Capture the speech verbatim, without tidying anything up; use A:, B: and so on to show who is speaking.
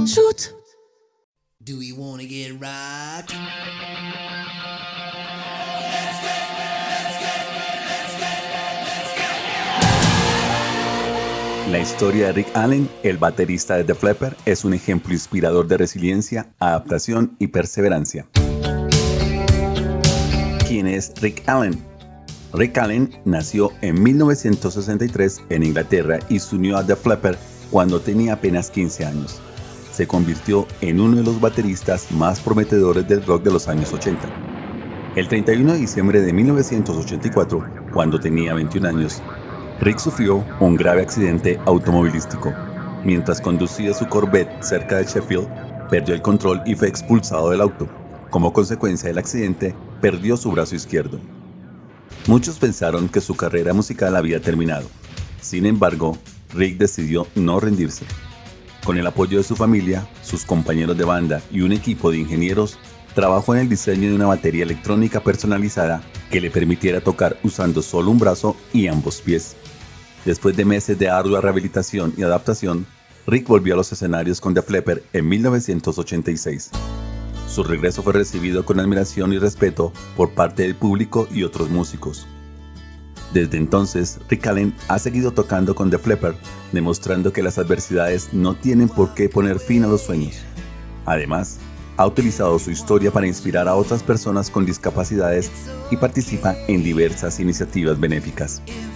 A: Shoot.
B: Do we wanna get rocked?
C: La historia de Rick Allen, el baterista de Def Leppard, es un ejemplo inspirador de resiliencia, adaptación y perseverancia. ¿Quién es Rick Allen? Rick Allen nació en mil novecientos sesenta y tres en Inglaterra y se unió a Def Leppard cuando tenía apenas quince años. Se convirtió en uno de los bateristas más prometedores del rock de los años ochenta. El treinta y uno de diciembre de mil novecientos ochenta y cuatro, cuando tenía veintiún años, Rick sufrió un grave accidente automovilístico. Mientras conducía su Corvette cerca de Sheffield, perdió el control y fue expulsado del auto. Como consecuencia del accidente, perdió su brazo izquierdo. Muchos pensaron que su carrera musical había terminado. Sin embargo, Rick decidió no rendirse. Con el apoyo de su familia, sus compañeros de banda y un equipo de ingenieros, trabajó en el diseño de una batería electrónica personalizada que le permitiera tocar usando solo un brazo y ambos pies. Después de meses de ardua rehabilitación y adaptación, Rick volvió a los escenarios con Def Leppard en mil novecientos ochenta y seis. Su regreso fue recibido con admiración y respeto por parte del público y otros músicos. Desde entonces, Rick Allen ha seguido tocando con Def Leppard, demostrando que las adversidades no tienen por qué poner fin a los sueños. Además, ha utilizado su historia para inspirar a otras personas con discapacidades y participa en diversas iniciativas benéficas.